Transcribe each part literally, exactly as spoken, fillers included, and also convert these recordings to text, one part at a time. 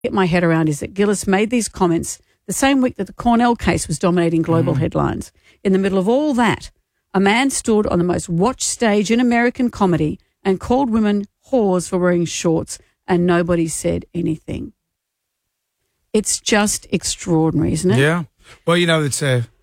get my head around is that Gillis made these comments the same week that the Cornell case was dominating global mm. headlines. In the middle of all that, a man stood on the most watched stage in American comedy and called women whores for wearing shorts, and nobody said anything. It's just extraordinary, isn't it? Yeah. Well, you know, it's a,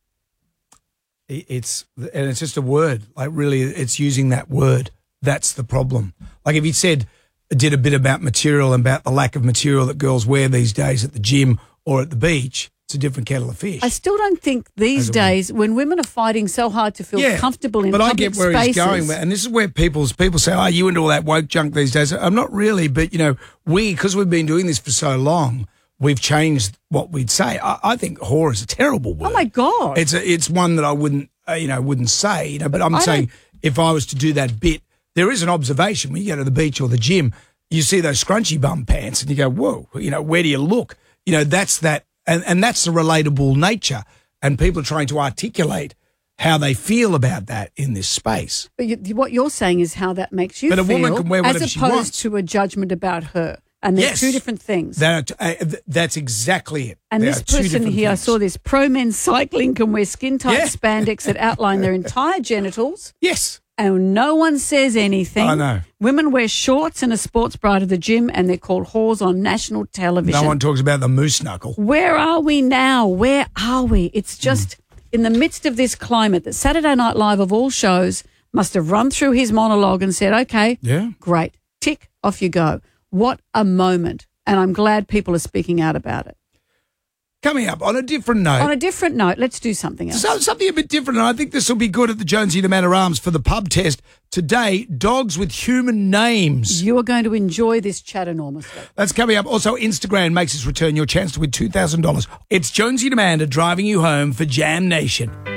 it's, and it's just a word. Like, really, it's using that word. That's the problem. Like, if he said, did a bit about material and about the lack of material that girls wear these days at the gym or at the beach, it's a different kettle of fish. I still don't think these days, when women are fighting so hard to feel yeah, comfortable in but public I get where spaces, he's going, and this is where people's people say, "Oh, you into all that woke junk these days?" I'm not really, but you know, we because we've been doing this for so long, we've changed what we'd say. I, I think whore is a terrible word. Oh my God, it's a, it's one that I wouldn't, uh, you know, wouldn't say. You know, but I'm I saying don't... if I was to do that bit, there is an observation when you go to the beach or the gym, you see those scrunchy bum pants, and you go, "Whoa," you know, where do you look? You know, that's that. And, and that's the relatable nature, and people are trying to articulate how they feel about that in this space. But you, what you're saying is how that makes you but feel, a woman can wear whatever as she wants. opposed to a judgment about her. And they're yes. two different things. That are, uh, that's exactly it. And they this person here, things. I saw this, pro men cycling can wear skin-tight yeah. spandex that outline their entire genitals. Yes. And no one says anything. I know. Women wear shorts and a sports bra to the gym, and they're called whores on national television. No one talks about the moose knuckle. Where are we now? Where are we? It's just mm. in the midst of this climate that Saturday Night Live of all shows must have run through his monologue and said, okay, yeah, great, tick, off you go. What a moment. And I'm glad people are speaking out about it. Coming up, on a different note. On a different note, let's do something else. So, something a bit different, and I think this will be good at the Jonesy the Man of Arms for the pub test. Today, dogs with human names. You are going to enjoy this chat enormously. That's coming up. Also, Instagram makes its return. Your chance to win two thousand dollars. It's Jonesy the Man driving you home for Jam Nation.